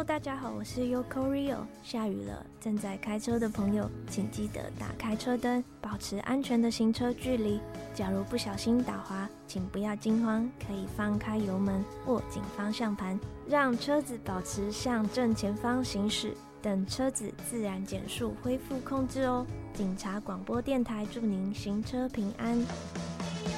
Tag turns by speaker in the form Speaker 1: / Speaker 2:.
Speaker 1: 大家好，我是 Yoko Rio。下雨了，正在开车的朋友，请记得打开车灯，保持安全的行车距离。假如不小心打滑，请不要惊慌，可以放开油门，握紧方向盘，让车子保持向正前方行驶。等车子自然减速，恢复控制哦。警察广播电台祝您行车平安。